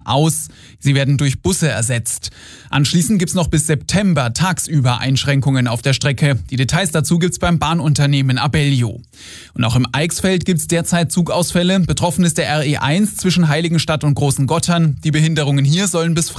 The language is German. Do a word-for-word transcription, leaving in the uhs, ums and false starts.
aus. Sie werden durch Busse ersetzt. Anschließend gibt es noch bis September tagsüber Einschränkungen auf der Strecke. Die Details dazu gibt es beim Bahnunternehmen Abellio. Und auch im Eichsfeld gibt es derzeit Zugausfälle. Betroffen ist der R E eins zwischen Heiligenstadt und Großengottern. Die Behinderungen hier sollen bis